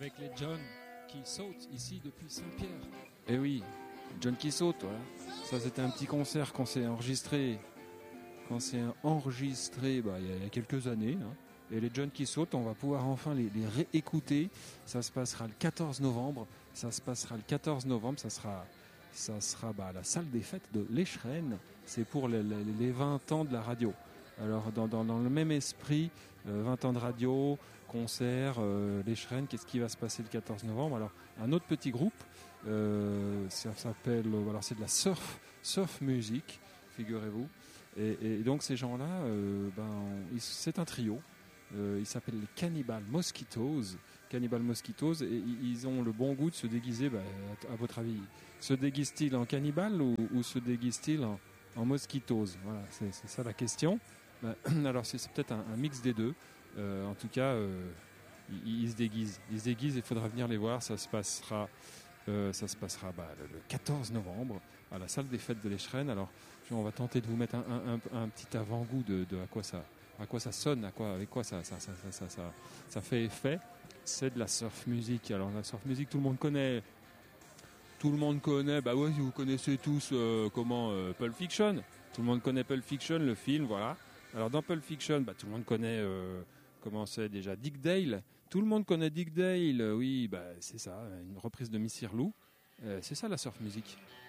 avec les John qui sautent ici depuis Saint-Pierre. Eh oui, John qui saute, voilà. Ça, c'était un petit concert qu'on s'est enregistré. Il y a quelques années. Hein. Et les John qui sautent, on va pouvoir enfin les réécouter. Ça se passera le 14 novembre. Ça sera à la salle des fêtes de l'Écheren. C'est pour les 20 ans de la radio. Alors dans le même esprit, 20 ans de radio, concert, l'Écheren, qu'est-ce qui va se passer le 14 novembre? Alors un autre petit groupe, ça s'appelle, c'est de la surf music, figurez-vous. Et donc ces gens-là, c'est un trio. Ils s'appellent les Cannibal Mosquitoes. Et ils ont le bon goût de se déguiser. À votre avis, se déguisent-ils en cannibales ou se déguisent-ils en mosquitos? Voilà, c'est ça la question. Alors c'est peut-être un mix des deux. En tout cas, ils se déguisent. Il faudra venir les voir. Ça se passera le 14 novembre à la salle des fêtes de l'Écheren. Alors on va tenter de vous mettre un petit avant-goût de à quoi ça sonne, avec quoi ça fait effet. C'est de la surf music. Alors la surf music, tout le monde connaît. Bah ouais, vous connaissez tous Pulp Fiction. Tout le monde connaît Pulp Fiction, le film, voilà. Alors dans Pulp Fiction, tout le monde connaît comment c'est déjà Dick Dale. Tout le monde connaît Dick Dale. Oui, c'est ça, une reprise de Miss Irlou. C'est ça la surf music.